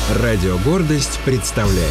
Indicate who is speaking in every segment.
Speaker 1: Радио «Гордость» представляет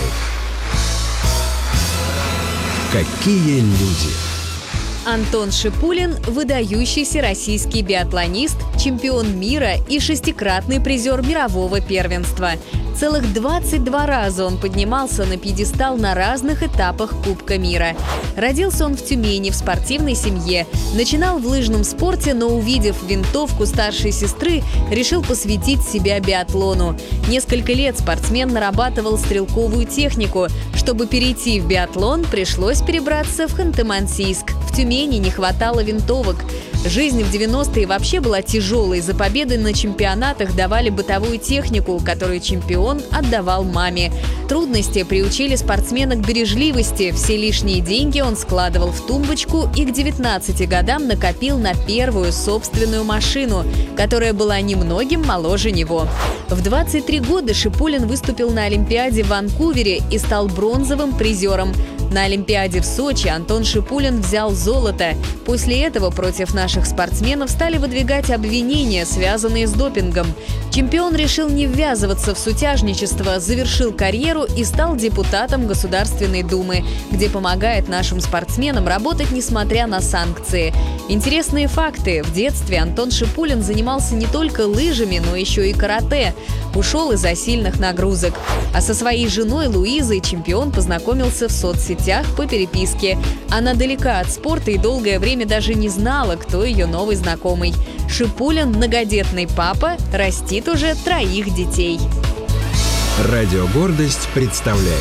Speaker 1: «Какие люди».
Speaker 2: Антон Шипулин – выдающийся российский биатлонист, чемпион мира и шестикратный призер мирового первенства. Целых 22 раза он поднимался на пьедестал на разных этапах Кубка мира. Родился он в Тюмени в спортивной семье. Начинал в лыжном спорте, но, увидев винтовку старшей сестры, решил посвятить себя биатлону. Несколько лет спортсмен нарабатывал стрелковую технику. Чтобы перейти в биатлон, пришлось перебраться в Ханты-Мансийск. В Тюмени не хватало винтовок. Жизнь в 90-е вообще была тяжелой. За победы на чемпионатах давали бытовую технику, которую чемпион отдавал маме. Трудности приучили спортсмена к бережливости. Все лишние деньги он складывал в тумбочку и к 19 годам накопил на первую собственную машину, которая была немногим моложе него. В 23 года Шипулин выступил на Олимпиаде в Ванкувере и стал бронзовым призером. На Олимпиаде в Сочи Антон Шипулин взял золото. После этого против наших спортсменов стали выдвигать обвинения, связанные с допингом. Чемпион решил не ввязываться в сутяжничество, завершил карьеру и стал депутатом Государственной Думы, где помогает нашим спортсменам работать, несмотря на санкции. Интересные факты. В детстве Антон Шипулин занимался не только лыжами, но еще и карате. Ушел из-за сильных нагрузок. А со своей женой Луизой чемпион познакомился в соцсетях по переписке. Она далека от спорта и долгое время даже не знала, кто ее новый знакомый. Шипулин, многодетный папа, растит уже 3 детей.
Speaker 1: Радио «Гордость» представляет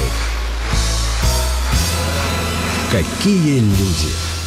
Speaker 1: «Какие люди».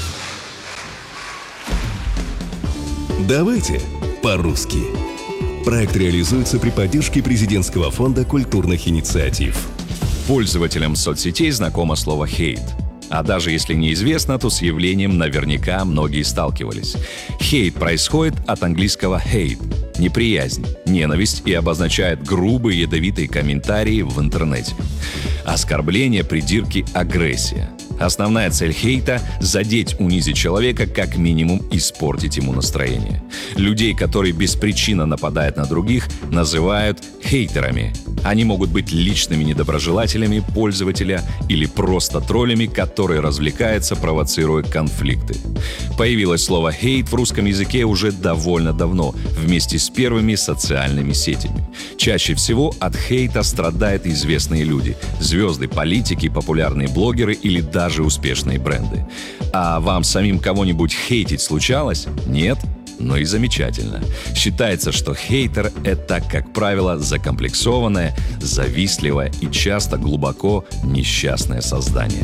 Speaker 3: Давайте по-русски. Проект реализуется при поддержке Президентского фонда культурных инициатив.
Speaker 4: Пользователям соцсетей знакомо слово «хейт». А даже если неизвестно, то с явлением наверняка многие сталкивались. Хейт происходит от английского hate – неприязнь, ненависть и обозначает грубые ядовитые комментарии в интернете. Оскорбление, придирки, агрессия. Основная цель хейта – задеть, унизить человека, как минимум испортить ему настроение. Людей, которые беспричинно нападают на других, называют хейтерами. Они могут быть личными недоброжелателями пользователя или просто троллями, которые развлекаются, провоцируя конфликты. Появилось слово «хейт» в русском языке уже довольно давно, вместе с первыми социальными сетями. Чаще всего от хейта страдают известные люди – звезды, политики, популярные блогеры или даже успешные бренды. А вам самим кого-нибудь хейтить случалось? Нет? Ну и замечательно. Считается, что хейтер – это, как правило, закомплексованное, завистливое и часто глубоко несчастное создание.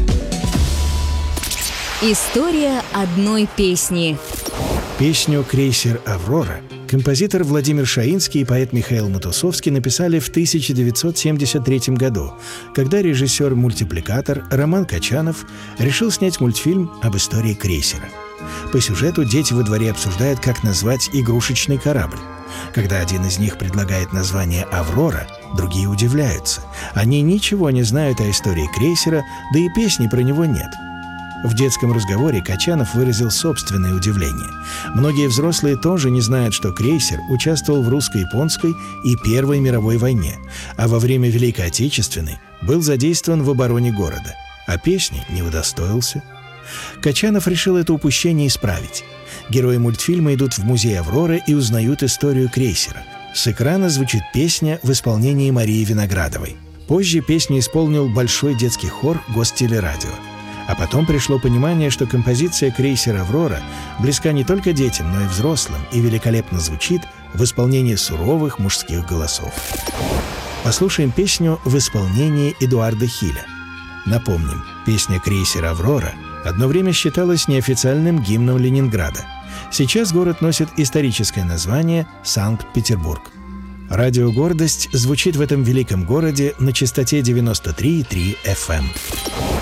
Speaker 2: История одной песни.
Speaker 5: Песню «Крейсер Аврора» композитор Владимир Шаинский и поэт Михаил Матусовский написали в 1973 году, когда режиссер-мультипликатор Роман Качанов решил снять мультфильм об истории крейсера. По сюжету дети во дворе обсуждают, как назвать игрушечный корабль. Когда один из них предлагает название «Аврора», другие удивляются. Они ничего не знают о истории крейсера, да и песни про него нет. В детском разговоре Качанов выразил собственное удивление. Многие взрослые тоже не знают, что крейсер участвовал в русско-японской и Первой мировой войне, а во время Великой Отечественной был задействован в обороне города, а песни не удостоился. Качанов решил это упущение исправить. Герои мультфильма идут в музей Авроры и узнают историю крейсера. С экрана звучит песня в исполнении Марии Виноградовой. Позже песню исполнил большой детский хор Гостелерадио. А потом пришло понимание, что композиция «Крейсер Аврора» близка не только детям, но и взрослым и великолепно звучит в исполнении суровых мужских голосов. Послушаем песню в исполнении Эдуарда Хиля. Напомним, песня «Крейсер Аврора» одно время считалась неофициальным гимном Ленинграда. Сейчас город носит историческое название Санкт-Петербург. Радио «Гордость» звучит в этом великом городе на частоте 93,3 FM.